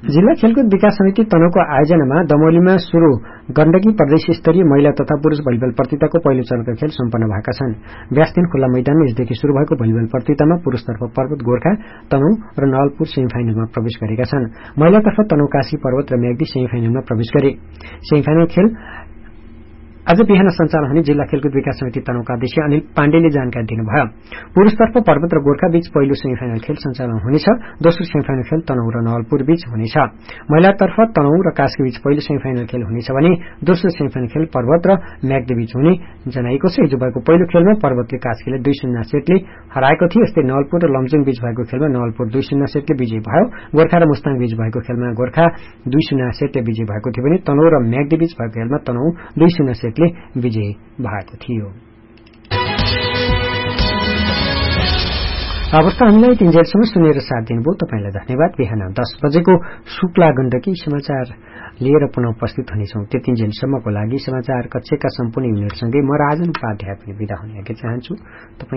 जिल्ला खेलकुद विकास समिति तनहुँको आयोजनामा दमौलीमा शुरू गण्डकी प्रदेश स्तरीय महिला तथा पुरूष भलिबल प्रतियोगिताको पहिलो चरणका खेल सम्पन्न भएका छन्। व्यासदिन खुल्ला मैदानमा यसदेखि शुरू भएको भलिबल प्रतियोगितामा पुरूषतर्फ पर्वत गोर्खा, तनहुँ र नवलपुर सेमिफाइनलमा प्रवेश गरेका छन्। महिलातर्फ तनहुँ काशी पर्वत र म्याग्दी सेमिफाइनलमा प्रवेश गरे। सेमिफाइनल खेल आज बिहान सञ्चालन हुने जिल्ला खेलकुद विकास समिति तनहुँका अध्यक्ष अनिल पाण्डेले जानकारी दिनुभयो। पुरूषतर्फ पर्वत र गोर्खा बीच पहिलो सेमिफाइनल खेल सञ्चालन हुनेछ। दोस्रो सेमिफाइनल खेल तनहुँ र नवलपुर बीच हुनेछ। महिलातर्फ तनहुँ र कास्की बीच पहिलो सेमिफाइनल खेल हुनेछ भने दोस्रो सेमिफाइनल खेल पर्वत र म्याग्दी बीच हुने जनाइएको छ। हिजो भएको पहिलो खेलमा पर्वतले कास्कीलाई 2-0 सेटले हराएको थियो। यस्तै नवलपुर र लमजुङ बीच भएको खेलमा नवलपुर 2-0 सेटले विजयी भयो। गोर्खा र मुस्ताङ बीच भएको खेलमा गोर्खा 2-0 सेटले विजयी भएको थियो भने तनहुँ र म्याग्दी बीच भएको खेलमा तनहुँ 2-0 सेटले विजयी भएको थियो। अवस्था हामीलाई 3 जेलसम्म सुनेर साथ दिनुभयो। तपाईंलाई धन्यवाद। बिहान 10 बजेको शुक्ला गण्डकी समाचार लिएर पुनः उपस्थित हुनेछौं। त्यति जेलसम्मको लागि समाचार कक्षका सम्पूर्ण युनिटसँगै म राजन उपाध्याय पनि बिदा हुन चाहन्छु।